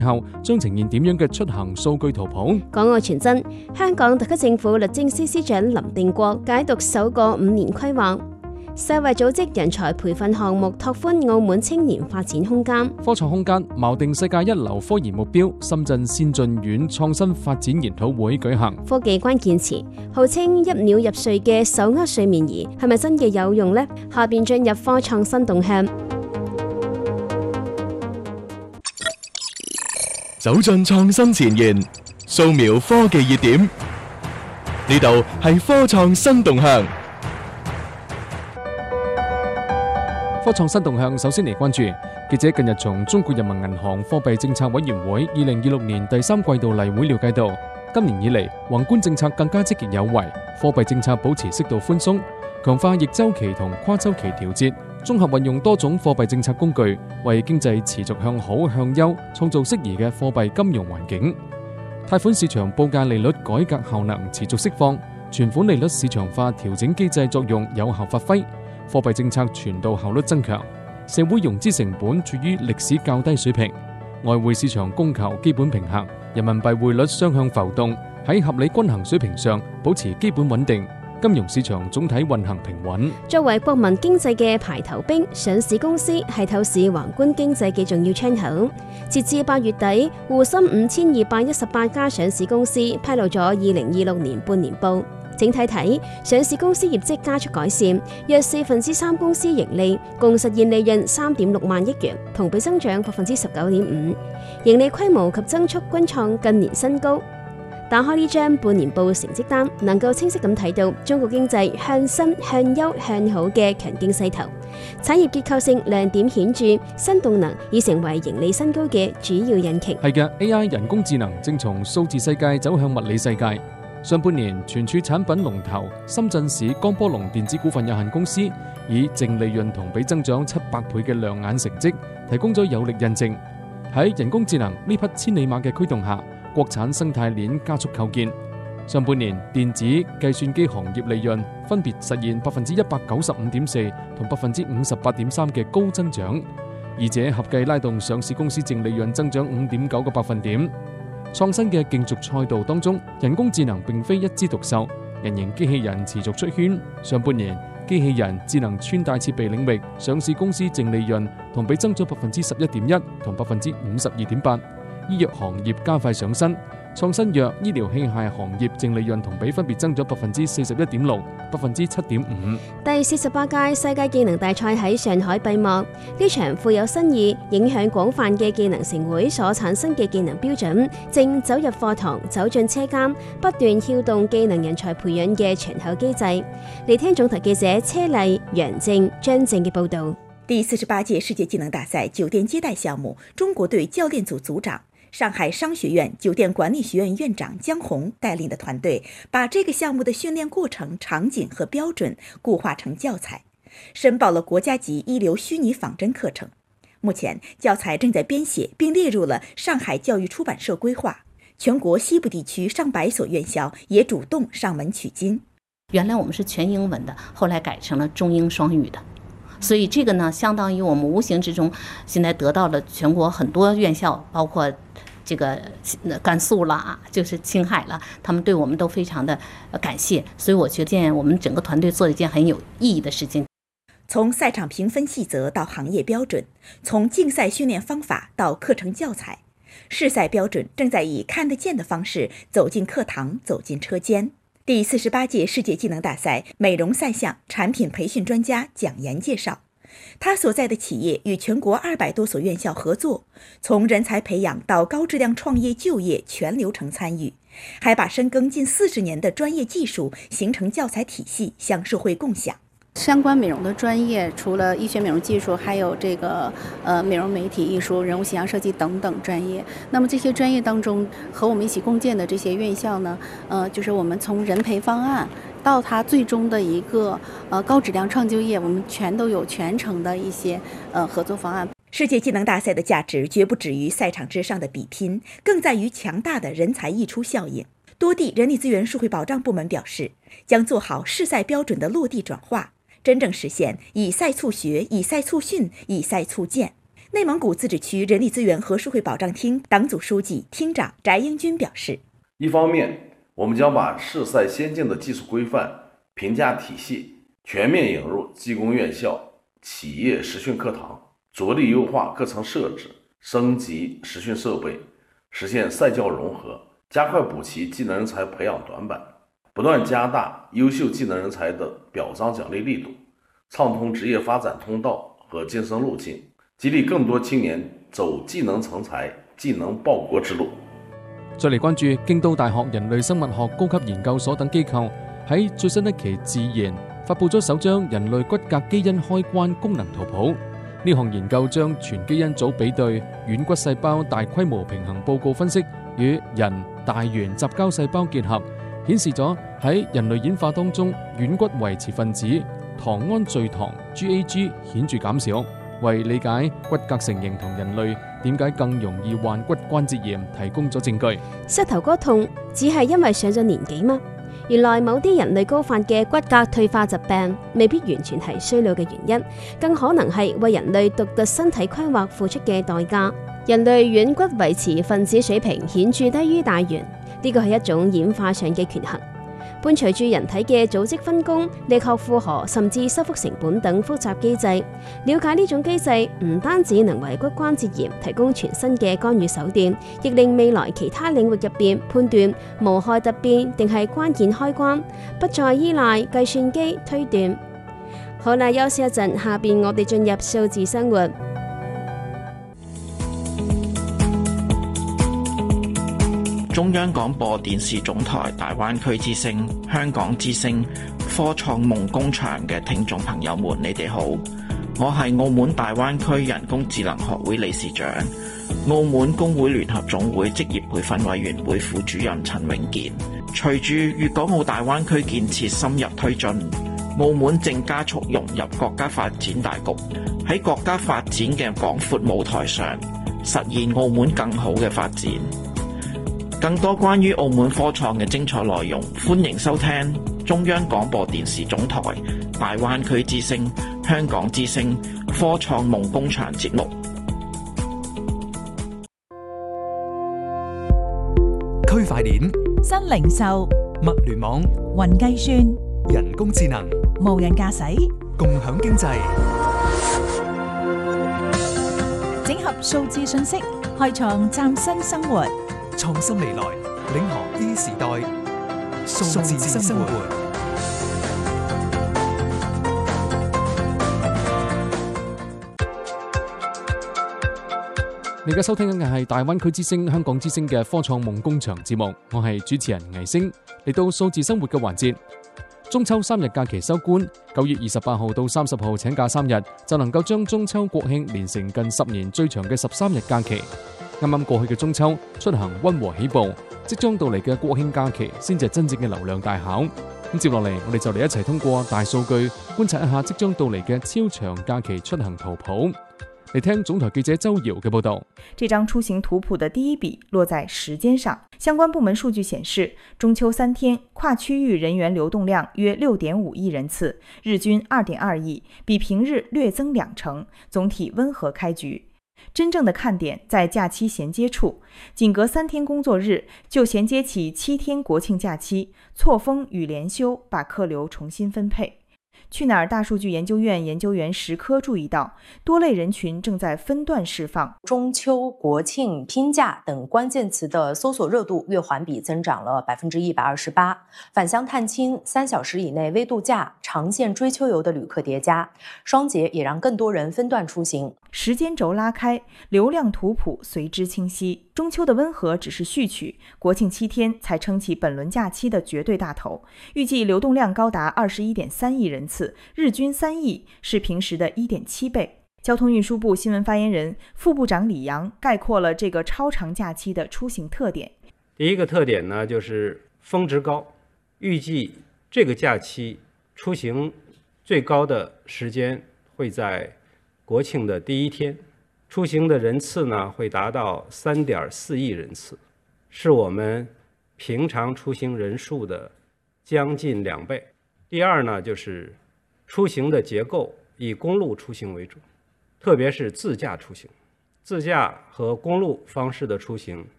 後將呈現點樣嘅出行數據圖譜。 港澳傳真，香港特區政府律政司司長林定國解讀首個5年規劃。世衛組織人才培訓項目拓寬澳門青年發展空間。 科創空間錨定世界一流科研目標，深圳先進院創新發展研討會舉行。 科技關鍵詞，號稱一秒入睡嘅手握睡眠儀係咪真嘅有用呢？下邊進入科創新動向。 走進創新前沿，掃描科技熱點，呢度係科創新動向。 科創新動向首先嚟關注，記者近日從中國人民銀行貨幣政策委員會2026年第3季度例會了解到，今年以嚟宏觀政策更加積極有為，貨幣政策保持適度寬鬆，強化逆週期同跨週期調節，綜合運用多種貨幣政策工具，為經濟持續向好向優創造適宜嘅貨幣金融環境。貸款市場報價利率改革效能持續釋放，存款利率市場化調整機制作用有效發揮，貨幣政策傳導效率增強，社會融資成本處於歷史較低水平，外匯市場供求基本平衡，人民幣匯率雙向浮動喺合理均衡水平上保持基本穩定，金融市場總體運行平穩。 作為國民經濟嘅排頭兵，上市公司係透視宏觀經濟嘅重要窗口。截至8月底，滬深5218家上市公司披露咗2026年半年報。整體睇，上市公司業績加速改善，約3%公司盈利，共實現利潤3.6萬億元，同比增長19.5%，盈利規模及增速均創近年新高。打開呢張半年報成績單，能夠清晰咁睇到中國經濟向新、向優、向好嘅強勁勢頭，產業結構性亮點顯著，新動能已成為盈利新高嘅主要引擎。 係嘅 ，AI 人工智能正從數字世界走向物理世界。上半年，存儲產品龍頭深圳市江波龍電子股份有限公司以淨利潤同比增長700倍嘅亮眼成績，提供咗有力印證。喺人工智能呢匹千里馬嘅驅動下，國產生態鏈加速構建。上半年電子計算機行業利潤分別實現195.4%同58.3%嘅高增長，二者合計拉動上市公司淨利潤增長5.9個百分點。創新嘅競逐賽道當中，人工智能並非一枝獨秀，人形機器人持續出圈。上半年，機器人智能穿戴設備領域上市公司淨利潤同比增咗11.1%同52.8%。醫藥行業加快上新，創新藥、醫療器械行業淨利潤同比分別增咗41.6%、7.5%。 第48屆世界技能大賽喺上海閉幕，呢場富有新意、影響廣泛嘅技能盛會所產生嘅技能標準，正走入課堂、走進車間，不斷撬動技能人才培養嘅長效機制。嚟聽總台記者車麗、楊正、張正嘅報導。 第48屆世界技能大賽酒店接待項目，中國隊教練組組長上海商學院酒店管理學院院長姜紅帶領的團隊，把這個項目的訓練過程、場景和標準固化成教材，申報了國家級一流虛擬仿真課程。目前教材正在編寫，並列入了上海教育出版社規劃。全國西部地區上百所院校也主動上門取經。 原來我們是全英文的，後來改成了中英雙語的。所以這個呢，相當於我們無形之中，現在得到了全國很多院校，包括這個甘肅啦，就是青海啦，他們對我們都非常的感謝。所以我覺得我們整個團隊做了一件很有意義的事情。 從賽場評分細則到行業標準，從競賽訓練方法到課程教材，試賽標準正在以看得見的方式走進課堂，走進車間。第48屆世界技能大賽美容賽項產品培訓專家蔣岩介紹，他所在的企業與全國200多所院校合作，從人才培養到高質量創業就業全流程參與，還把深耕近40年的專業技術形成教材體系向社會共享。 相關美容的專業，除了醫學美容技術，還有這個美容媒體藝術、人物形象設計等等專業。那麼這些專業當中，和我們一起共建的這些院校呢，就是我們從人培方案到它最終的一個高質量創就業，我們全都有全程的一些合作方案。 世界技能大賽的價值絕不止於賽場之上的比拼，更在於強大的人才溢出效應。多地人力資源社會保障部門表示，將做好試賽標準的落地轉化，真正實現以賽促學、以賽促訓、以賽促建。 内蒙古自治区人力资源和社会保障厅党组书记、厅长翟英军表示， 一方面，我们将把市赛先进的技术规范、评价体系全面引入技工院校、企业实训课堂，着力优化课程设置，升级实训设备，实现赛教融合，加快补齐技能人才培养短板，不断加大优秀技能人才的表彰奖励力度，畅通职业发展通道和晋升路径，激励更多青年走技能成才、技能报國之路。 再嚟關注京都大學人類生物學高級研究所等機構喺最新一期《自然》發布咗首張人類骨骼基因開關功能圖譜。呢項研究將全基因組比對軟骨細胞大規模平衡報告分析與人大圓雜交細胞結合，顯示咗喺人類演化當中軟骨維持分子糖胺聚糖 GAG 顯著減少，為理解骨骼成形同人類點解更容易患骨關節炎提供咗證據。 膝頭哥痛只係因為上咗年紀嗎？原來某啲人類高發嘅骨骼退化疾病未必完全係衰老嘅原因，更可能係為人類獨特身體規劃付出嘅代價。人類軟骨維持分子水平顯著低於大圓，呢個係一種演化上嘅權衡。伴隨住人體嘅組織分工、力學負荷甚至修復成本等複雜機制，了解呢種機制唔單止能為骨關節炎提供全新嘅干預手段，亦令未來其他領域入邊判斷無害突變定係關鍵開關，不再依賴計算機推斷。好啦，休息一陣，下邊我哋進入數字生活。 中央廣播電視總台大灣區之聲、香港之聲、科創夢工場嘅聽眾朋友們，你哋好，我係澳門大灣區人工智能學會理事長、澳門工會聯合總會職業培訓委員會副主任陳永健。隨住粵港澳大灣區建設深入推進，澳門正加速融入國家發展大局，喺國家發展嘅廣闊舞台上，實現澳門更好嘅發展。更多關於澳門科創嘅精彩內容，歡迎收聽中央廣播電視總台大灣區之聲、香港之聲科創夢工場節目。 區塊鏈、 新零售、 物聯網、 雲計算、 人工智能、 無人駕駛、 共享經濟， 整合數字信息，開創嶄新生活。 創新未來，領航 E 時代，數字生活。 你而家收聽緊嘅係大灣區之聲、香港之聲嘅科創夢工場節目，我係主持人倪星。嚟到數字生活嘅環節，中秋3日假期收官，9月28號到30號請假3日，就能夠將中秋國慶連成近10年最長嘅13日假期。啱啱過去嘅中秋出行溫和起步，即將到嚟嘅國慶假期先至係真正嘅流量大考。咁接落嚟，我哋就嚟一齊通過大數據觀察一下即將到嚟嘅超長假期出行圖譜。嚟聽總台記者周瑤嘅報道。 這張出行圖譜的第一筆落在時間上，相關部門數據顯示，中秋3天跨區域人員流動量約6.5億人次，日均2.2億，比平日略增2成，總體溫和開局。真正的看點在假期銜接處，僅隔3天工作日就銜接起7天國慶假期，錯峰與連休把客流重新分配。去哪兒大數據研究院研究員石科注意到，多類人群正在分段釋放。 中秋、國慶、拼假等關鍵詞的搜索熱度月環比增長了128%，返鄉探親、3小時以內微度假、長線追秋遊的旅客疊加，雙節也讓更多人分段出行。 時間軸拉開，流量圖譜隨之清晰。中秋的溫和只是序曲，國慶7天才撐起本輪假期的絕對大頭。預計流動量高達21.3億人次，日均3億，是平時的1.7倍。交通運輸部新聞發言人、副部長李陽概括了這個超長假期的出行特點。 第一個特點呢，就是峰值高，預計這個假期出行最高的時間會在國慶的第一天。出行的人次呢，會達到3.4億人次，是我們平常出行人數的將近2倍。第二呢，就是出行的結構以公路出行為主，特別是自駕出行。 自驾和公路方式的出行